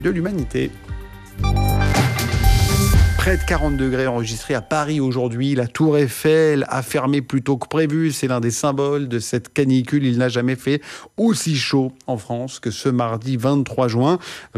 de l'humanité. Près de 40 degrés enregistrés à Paris aujourd'hui. La Tour Eiffel a fermé plus tôt que prévu. C'est l'un des symboles de cette canicule. Il n'a jamais fait aussi chaud en France que ce mardi 23 juin.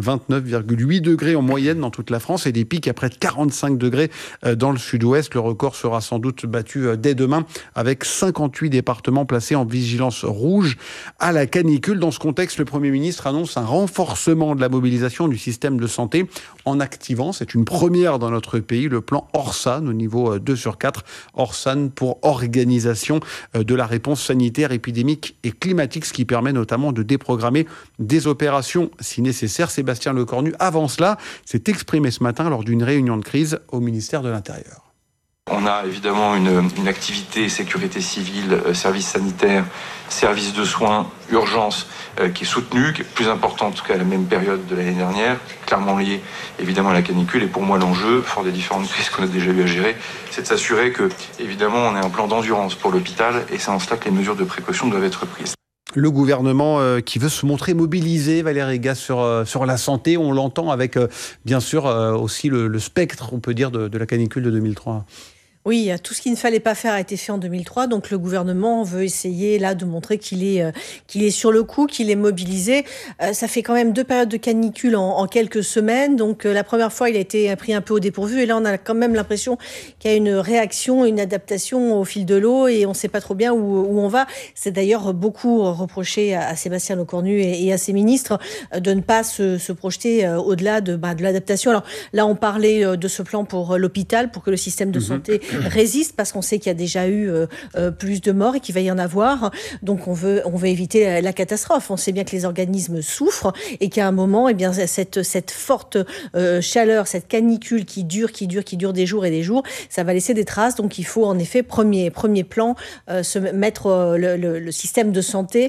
29,8 degrés en moyenne dans toute la France et des pics à près de 45 degrés dans le sud-ouest. Le record sera sans doute battu dès demain avec 58 départements placés en vigilance rouge à la canicule. Dans ce contexte, le Premier ministre annonce un renforcement de la mobilisation du système de santé en activant, c'est une première dans notre pays, le plan Orsan au niveau 2/4. Orsan pour organisation de la réponse sanitaire, épidémique et climatique, ce qui permet notamment de déprogrammer des opérations si nécessaire. Sébastien Lecornu, avant cela, s'est exprimé ce matin lors d'une réunion de crise au ministère de l'Intérieur. On a évidemment une activité sécurité civile, services sanitaires, services de soins, urgence qui est soutenue, qui est plus importante qu'à la même période de l'année dernière, clairement liée évidemment à la canicule. Et pour moi, l'enjeu, fort des différentes crises qu'on a déjà eu à gérer, c'est de s'assurer que, évidemment, on ait un plan d'endurance pour l'hôpital et c'est en cela que les mesures de précaution doivent être prises. Le gouvernement qui veut se montrer mobilisé, Valérie Gas, sur la santé, on l'entend avec bien sûr aussi le spectre, on peut dire, de la canicule de 2003. Oui, tout ce qu'il ne fallait pas faire a été fait en 2003, donc le gouvernement veut essayer là de montrer qu'il est sur le coup, qu'il est mobilisé. Ça fait quand même 2 périodes de canicule en quelques semaines, donc la première fois il a été pris un peu au dépourvu et là on a quand même l'impression qu'il y a une réaction, une adaptation au fil de l'eau et on ne sait pas trop bien où on va. C'est d'ailleurs beaucoup reproché à Sébastien Lecornu et à ses ministres de ne pas se projeter au-delà de l'adaptation. Alors là on parlait de ce plan pour l'hôpital, pour que le système de santé résiste, parce qu'on sait qu'il y a déjà eu plus de morts et qu'il va y en avoir. Donc on veut éviter la catastrophe. On sait bien que les organismes souffrent et qu'à un moment, eh bien cette forte chaleur, cette canicule qui dure des jours et des jours, ça va laisser des traces. Donc il faut en effet premier plan se mettre le système de santé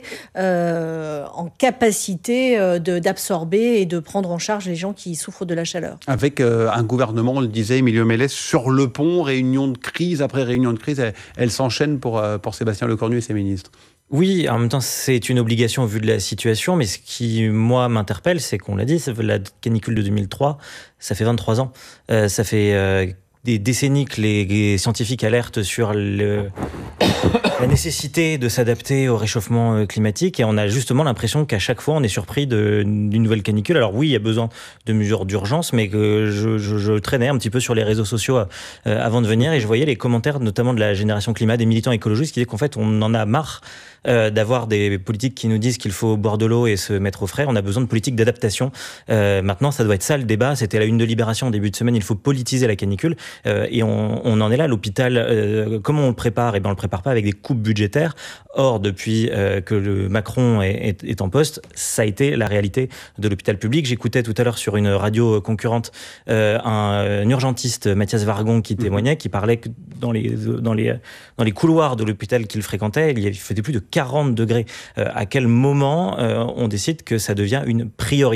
en capacité d'absorber et de prendre en charge les gens qui souffrent de la chaleur. Avec un gouvernement, on le disait, Emilio Mélès, sur le pont, réunion de crise après réunion de crise, elle s'enchaîne pour Sébastien Lecornu et ses ministres. Oui, en même temps, c'est une obligation au vu de la situation, mais ce qui, moi, m'interpelle, c'est qu'on l'a dit, la canicule de 2003, ça fait 23 ans. Ça fait des décennies que les scientifiques alertent sur la nécessité de s'adapter au réchauffement climatique et on a justement l'impression qu'à chaque fois on est surpris d'une nouvelle canicule. Alors oui, il y a besoin de mesures d'urgence, mais que je traînais un petit peu sur les réseaux sociaux avant de venir et je voyais les commentaires notamment de la génération climat, des militants écologistes qui disaient qu'en fait on en a marre d'avoir des politiques qui nous disent qu'il faut boire de l'eau et se mettre au frais. On a besoin de politiques d'adaptation. Maintenant, ça doit être ça le débat. C'était la une de Libération en début de semaine. Il faut politiser la canicule. Et on en est là. L'hôpital, comment on le prépare ? Eh bien, on le prépare pas avec des coupes budgétaires. Or, depuis que le Macron est en poste, ça a été la réalité de l'hôpital public. J'écoutais tout à l'heure sur une radio concurrente un urgentiste, Mathias Vargon, qui témoignait, qui parlait que dans les couloirs de l'hôpital qu'il fréquentait, il faisait plus de 40 degrés. À quel moment on décide que ça devient une priorité ?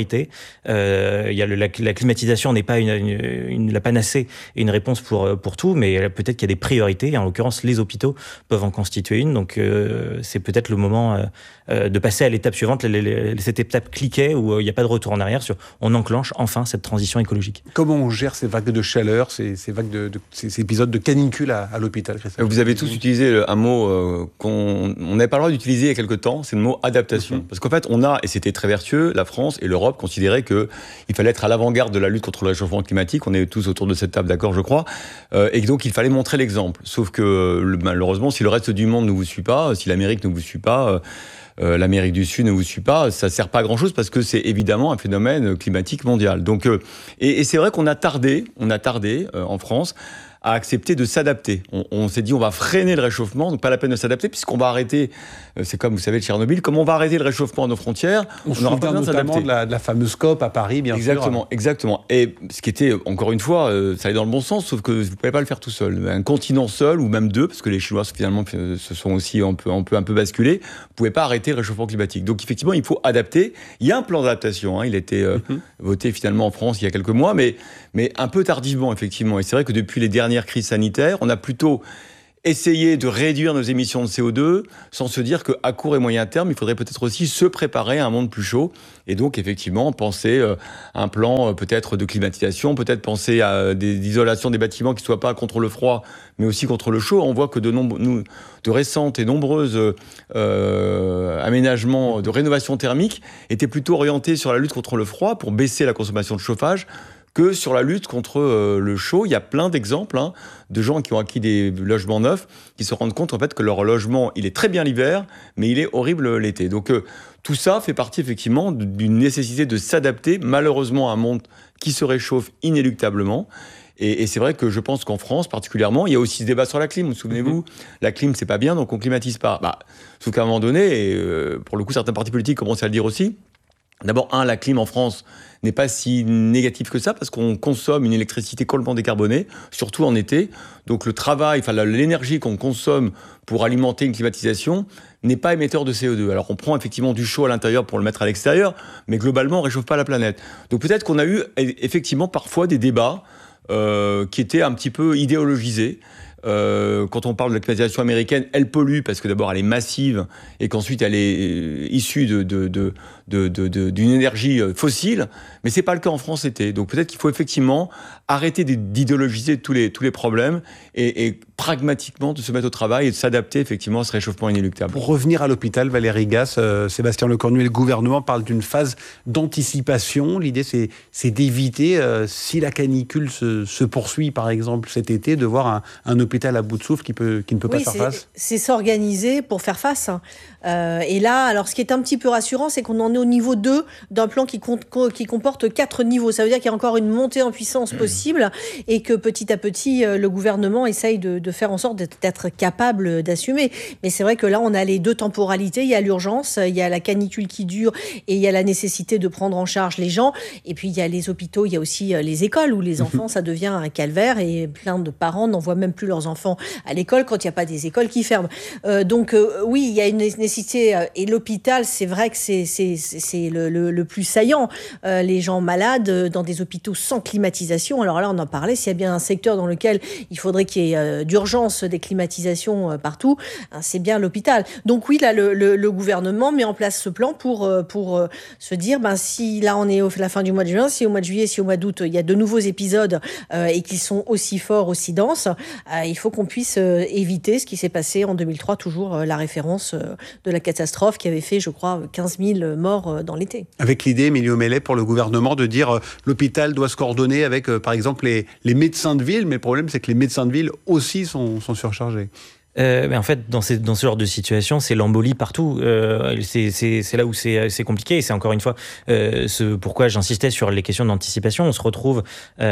La climatisation n'est pas la panacée et une réponse pour tout, mais peut-être qu'il y a des priorités. Et en l'occurrence, les hôpitaux peuvent en constituer une. Donc, c'est peut-être le moment de passer à l'étape suivante, cette étape cliquet où il n'y a pas de retour en arrière. On enclenche enfin cette transition écologique. Comment on gère ces vagues de chaleur, ces ces épisodes de canicule à l'hôpital, Christophe ? Vous avez tous utilisé un mot qu'on n'avait pas le droit d'utiliser il y a quelque temps, c'est le mot adaptation. Parce qu'en fait, et c'était très vertueux, la France et l'Europe considéraient qu'il fallait être à l'avant-garde de la lutte contre le réchauffement climatique. On est tous autour de cette table d'accord, je crois. Et donc, il fallait montrer l'exemple. Sauf que, malheureusement, si le reste du monde ne vous suit pas, si l'Amérique ne vous suit pas, l'Amérique du Sud ne vous suit pas, ça ne sert pas à grand-chose parce que c'est évidemment un phénomène climatique mondial. Donc, et c'est vrai qu'on a tardé en France à accepter de s'adapter. On s'est dit on va freiner le réchauffement, donc pas la peine de s'adapter puisqu'on va arrêter, c'est comme vous savez de Tchernobyl, comme on va arrêter le réchement à nos frontières, on n'aura pas besoin de s'adapter. De la fameuse COP à Paris, bien sûr. Exactement. Et ce qui était, encore une fois, ça allait dans le bon sens, sauf que vous ne pouvez pas le faire tout seul. Un continent seul, ou même deux, parce que les Chinois finalement se sont aussi un peu basculés, vous ne pouvez pas arrêter le réchauffement climatique. Donc effectivement, il faut adapter. Il y a un plan d'adaptation, il a été voté finalement en France il y a quelques mois, mais un peu tardivement, effectivement. Et c'est vrai que depuis les dernières crises sanitaires, on a plutôt essayer de réduire nos émissions de CO2 sans se dire qu'à court et moyen terme, il faudrait peut-être aussi se préparer à un monde plus chaud et donc effectivement penser à un plan peut-être de climatisation, peut-être penser à d'isolation des bâtiments qui ne soient pas contre le froid mais aussi contre le chaud. On voit que de récentes et nombreuses aménagements de rénovation thermique étaient plutôt orientés sur la lutte contre le froid pour baisser la consommation de chauffage que sur la lutte contre le chaud. Il y a plein d'exemples de gens qui ont acquis des logements neufs qui se rendent compte en fait que leur logement, il est très bien l'hiver, mais il est horrible l'été. Donc tout ça fait partie effectivement d'une nécessité de s'adapter malheureusement à un monde qui se réchauffe inéluctablement. Et c'est vrai que je pense qu'en France particulièrement, il y a aussi ce débat sur la clim. Vous souvenez-vous, la clim, c'est pas bien, donc on climatise pas. Sauf qu'à un moment donné, et pour le coup, certains partis politiques commencent à le dire aussi, d'abord, la clim en France n'est pas si négative que ça, parce qu'on consomme une électricité complètement décarbonée, surtout en été. Donc le travail, l'énergie qu'on consomme pour alimenter une climatisation n'est pas émetteur de CO2. Alors on prend effectivement du chaud à l'intérieur pour le mettre à l'extérieur, mais globalement, on ne réchauffe pas la planète. Donc peut-être qu'on a eu effectivement parfois des débats qui étaient un petit peu idéologisés. Quand on parle de la climatisation américaine, elle pollue parce que d'abord elle est massive et qu'ensuite elle est issue d'une énergie fossile, mais c'est pas le cas en France l'été. Donc peut-être qu'il faut effectivement arrêter d'idéologiser tous les problèmes et pragmatiquement de se mettre au travail et de s'adapter effectivement à ce réchauffement inéluctable. Pour revenir à l'hôpital, Valérie Gasse, Sébastien Lecornu et le gouvernement parlent d'une phase d'anticipation. L'idée c'est d'éviter, si la canicule se poursuit par exemple cet été, de voir un hôpital à bout de souffle qui ne peut pas faire face. C'est s'organiser pour faire face. Et là, alors ce qui est un petit peu rassurant, c'est qu'on en est au niveau 2 d'un plan qui comporte 4 niveaux. Ça veut dire qu'il y a encore une montée en puissance possible et que petit à petit, le gouvernement essaye de faire en sorte d'être capable d'assumer. Mais c'est vrai que là, on a les 2 temporalités. Il y a l'urgence, il y a la canicule qui dure et il y a la nécessité de prendre en charge les gens. Et puis, il y a les hôpitaux, il y a aussi les écoles où les enfants, ça devient un calvaire et plein de parents n'envoient même plus leurs enfants à l'école quand il n'y a pas des écoles qui ferment. Donc, oui, il y a une nécessité. Et l'hôpital, c'est vrai que c'est le plus saillant. Les gens malades dans des hôpitaux sans climatisation. Alors là, on en parlait. S'il y a bien un secteur dans lequel il faudrait qu'il y ait d'urgence des climatisations partout, c'est bien l'hôpital. Donc oui, là, le gouvernement met en place ce plan pour se dire, si là, on est à la fin du mois de juin, si au mois de juillet, si au mois d'août, il y a de nouveaux épisodes et qu'ils sont aussi forts, aussi denses, il faut qu'on puisse éviter ce qui s'est passé en 2003, toujours la référence de la catastrophe qui avait fait, je crois, 15 000 morts dans l'été. Avec l'idée, Émilie Omelet, pour le gouvernement, de dire l'hôpital doit se coordonner avec, par exemple, les médecins de ville, mais le problème, c'est que les médecins de ville aussi sont surchargés. Mais en fait, dans ce genre de situation, c'est l'embolie partout. C'est là où c'est compliqué. Et c'est encore une fois pourquoi j'insistais sur les questions d'anticipation. On se retrouve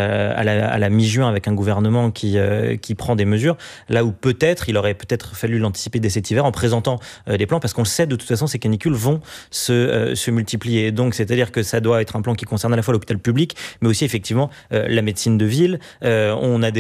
à la mi-juin avec un gouvernement qui prend des mesures, là où il aurait peut-être fallu l'anticiper dès cet hiver en présentant des plans, parce qu'on le sait, de toute façon, ces canicules vont se multiplier. Donc, c'est-à-dire que ça doit être un plan qui concerne à la fois l'hôpital public, mais aussi effectivement la médecine de ville. On a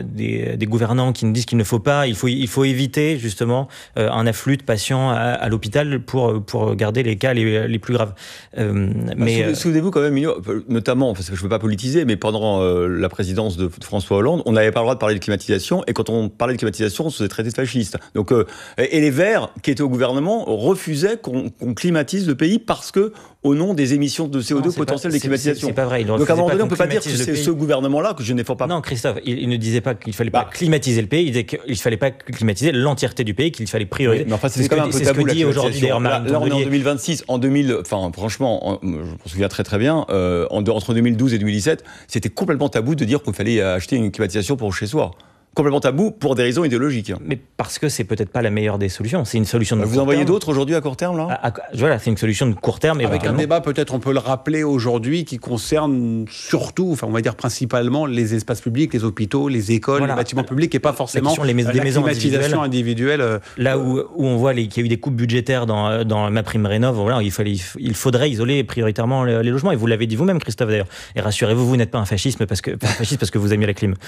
des gouvernants qui nous disent qu'il ne faut pas, il faut éviter justement un afflux de patients à l'hôpital pour garder les cas les plus graves. Souvenez-vous quand même, notamment, parce que je ne veux pas politiser, mais pendant la présidence de François Hollande, on n'avait pas le droit de parler de climatisation, et quand on parlait de climatisation, on se faisait traiter de fasciste. Donc, et les Verts, qui étaient au gouvernement, refusaient qu'on climatise le pays parce que, au nom des émissions de CO2 potentielles des climatisations. C'est pas vrai. Donc à un moment donné, on ne peut pas dire que c'est ce gouvernement-là que je n'ai pas. Non, Christophe, il ne disait pas qu'il ne fallait pas climatiser le pays, il disait qu'il ne fallait pas climatiser l'entièreté du pays, qu'il fallait prioriser. Mais enfin, c'est quand même un peu tabou, la climatisation. Là, on est en 2026, franchement, je me souviens très très bien, entre 2012 et 2017, c'était complètement tabou de dire qu'il fallait acheter une climatisation pour chez soi. Complètement tabou pour des raisons idéologiques. Mais parce que c'est peut-être pas la meilleure des solutions. C'est une solution de court terme. Vous en voyez d'autres aujourd'hui à court terme, là ? Voilà, c'est une solution de court terme. Avec un débat, peut-être on peut le rappeler aujourd'hui, qui concerne surtout, on va dire principalement, les espaces publics, les hôpitaux, les écoles, les bâtiments publics, et pas forcément la maisons climatisation individuelle. Là où on voit qu'il y a eu des coupes budgétaires dans MaPrimeRénov', voilà, il faudrait isoler prioritairement les logements. Et vous l'avez dit vous-même, Christophe, d'ailleurs. Et rassurez-vous, vous n'êtes pas un fasciste parce que vous aimez la clim.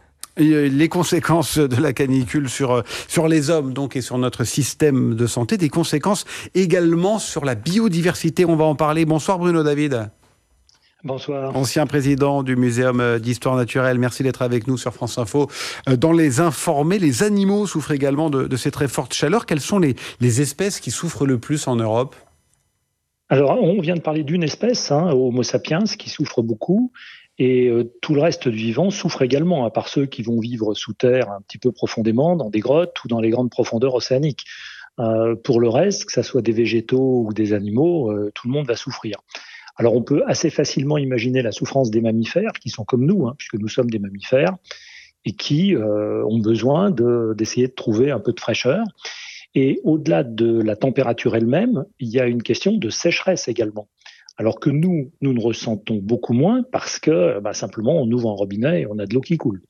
Les conséquences de la canicule sur les hommes donc, et sur notre système de santé, des conséquences également sur la biodiversité, on va en parler. Bonsoir Bruno David. Bonsoir. Ancien président du Muséum d'Histoire Naturelle, merci d'être avec nous sur France Info. Dans les informés, les animaux souffrent également de cette très forte chaleur. Quelles sont les espèces qui souffrent le plus en Europe ? Alors, on vient de parler d'une espèce, Homo sapiens, qui souffre beaucoup. Et tout le reste du vivant souffre également, à part ceux qui vont vivre sous terre un petit peu profondément, dans des grottes ou dans les grandes profondeurs océaniques. Pour le reste, que ce soit des végétaux ou des animaux, tout le monde va souffrir. Alors on peut assez facilement imaginer la souffrance des mammifères, qui sont comme nous, puisque nous sommes des mammifères, et qui ont besoin d'essayer de trouver un peu de fraîcheur. Et au-delà de la température elle-même, il y a une question de sécheresse également. Alors que nous ne ressentons beaucoup moins parce que simplement on ouvre un robinet et on a de l'eau qui coule.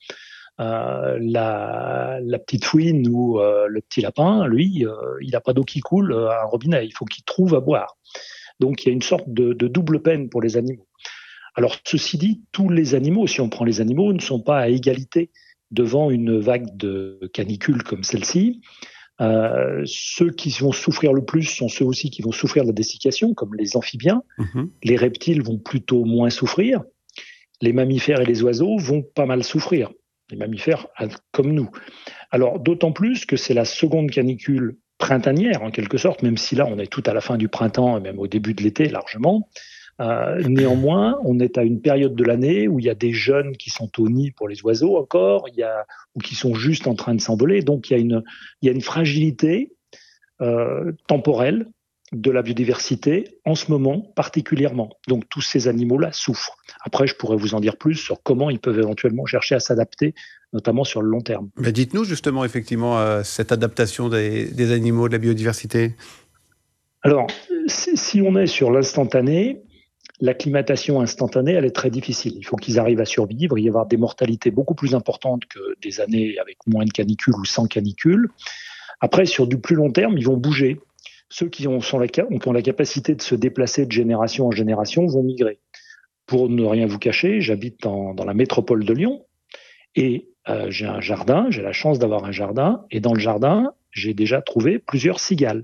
La petite fouine ou le petit lapin, lui, il n'a pas d'eau qui coule à un robinet, il faut qu'il trouve à boire. Donc il y a une sorte de double peine pour les animaux. Alors ceci dit, tous les animaux, si on prend les animaux, ne sont pas à égalité devant une vague de canicule comme celle-ci. Ceux qui vont souffrir le plus sont ceux aussi qui vont souffrir de la dessiccation, comme les amphibiens. Les reptiles vont plutôt moins souffrir. Les mammifères et les oiseaux vont pas mal souffrir. Les mammifères comme nous. Alors d'autant plus que c'est la seconde canicule printanière, en quelque sorte, même si là, on est tout à la fin du printemps et même au début de l'été, largement. Néanmoins, on est à une période de l'année où il y a des jeunes qui sont au nid pour les oiseaux encore, ou qui sont juste en train de s'envoler. Donc, il y a une fragilité temporelle de la biodiversité en ce moment particulièrement. Donc, tous ces animaux-là souffrent. Après, je pourrais vous en dire plus sur comment ils peuvent éventuellement chercher à s'adapter, notamment sur le long terme. Mais dites-nous justement, effectivement, cette adaptation des animaux, de la biodiversité. Alors, si on est sur l'instantané, l'acclimatation instantanée, elle est très difficile. Il faut qu'ils arrivent à survivre. Il va y avoir des mortalités beaucoup plus importantes que des années avec moins de canicules ou sans canicule. Après, sur du plus long terme, ils vont bouger. Ceux qui ont la capacité de se déplacer de génération en génération vont migrer. Pour ne rien vous cacher, j'habite dans la métropole de Lyon et j'ai un jardin, j'ai la chance d'avoir un jardin. Et dans le jardin, j'ai déjà trouvé plusieurs cigales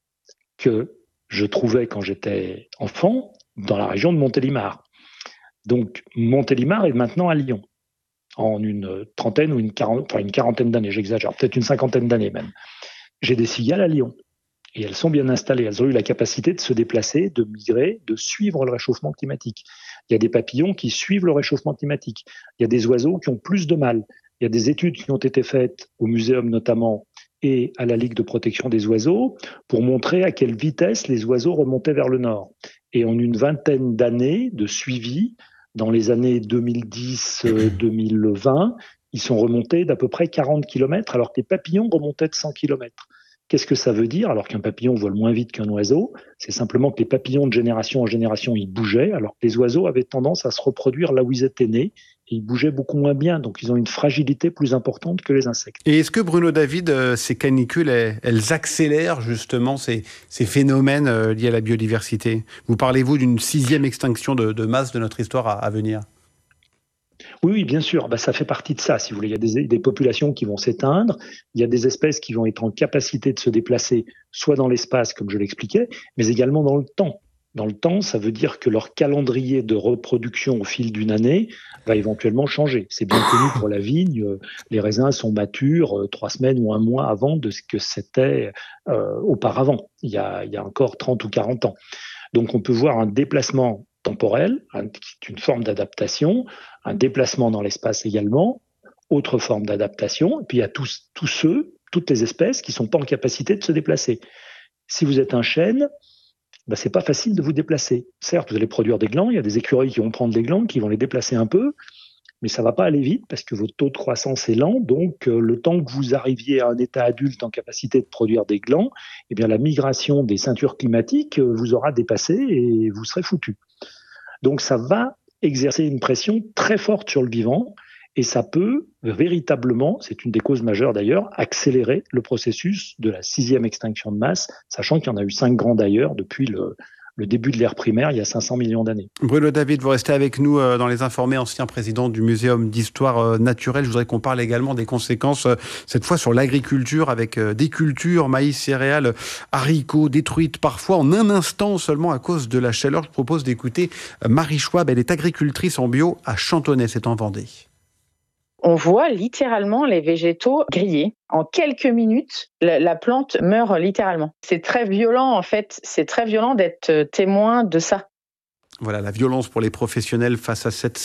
que je trouvais quand j'étais enfant dans la région de Montélimar. Donc, Montélimar est maintenant à Lyon, en une trentaine ou une quarantaine d'années, j'exagère, peut-être une cinquantaine d'années même. J'ai des cigales à Lyon, et elles sont bien installées. Elles ont eu la capacité de se déplacer, de migrer, de suivre le réchauffement climatique. Il y a des papillons qui suivent le réchauffement climatique. Il y a des oiseaux qui ont plus de mal. Il y a des études qui ont été faites au muséum notamment, et à la Ligue de protection des oiseaux pour montrer à quelle vitesse les oiseaux remontaient vers le nord. Et en une vingtaine d'années de suivi, dans les années 2010-2020, ils sont remontés d'à peu près 40 km, alors que les papillons remontaient de 100 km. Qu'est-ce que ça veut dire? Alors qu'un papillon vole moins vite qu'un oiseau, c'est simplement que les papillons de génération en génération, ils bougeaient, alors que les oiseaux avaient tendance à se reproduire là où ils étaient nés, et ils bougeaient beaucoup moins bien, donc ils ont une fragilité plus importante que les insectes. Et est-ce que, Bruno David, ces canicules, elles accélèrent justement ces phénomènes liés à la biodiversité? Vous parlez-vous d'une 6e extinction de masse de notre histoire à venir? Oui, bien sûr. Ça fait partie de ça, si vous voulez. Il y a des populations qui vont s'éteindre. Il y a des espèces qui vont être en capacité de se déplacer, soit dans l'espace, comme je l'expliquais, mais également dans le temps. Dans le temps, ça veut dire que leur calendrier de reproduction au fil d'une année va éventuellement changer. C'est bien connu pour la vigne. Les raisins sont matures 3 semaines ou 1 mois avant de ce que c'était auparavant, il y a encore 30 ou 40 ans. Donc on peut voir un déplacement temporel, qui est une forme d'adaptation, un déplacement dans l'espace également, autre forme d'adaptation, et puis il y a toutes les espèces qui ne sont pas en capacité de se déplacer. Si vous êtes un chêne, c'est pas facile de vous déplacer. Certes, vous allez produire des glands, il y a des écureuils qui vont prendre des glands, qui vont les déplacer un peu, mais ça va pas aller vite parce que votre taux de croissance est lent, donc le temps que vous arriviez à un état adulte en capacité de produire des glands, eh bien la migration des ceintures climatiques vous aura dépassé et vous serez foutu. Donc ça va exercer une pression très forte sur le vivant et ça peut véritablement, c'est une des causes majeures d'ailleurs, accélérer le processus de la 6e extinction de masse, sachant qu'il y en a eu 5 grands d'ailleurs depuis le le début de l'ère primaire, il y a 500 millions d'années. Bruno David, vous restez avec nous dans Les Informés, ancien président du Muséum d'histoire naturelle. Je voudrais qu'on parle également des conséquences, cette fois sur l'agriculture, avec des cultures, maïs, céréales, haricots, détruites parfois en un instant seulement à cause de la chaleur. Je propose d'écouter Marie Schwab. Elle est agricultrice en bio à Chantonnay, c'est en Vendée. On voit littéralement les végétaux griller. En quelques minutes, la plante meurt littéralement. C'est très violent, en fait. C'est très violent d'être témoin de ça. Voilà, la violence pour les professionnels face à cette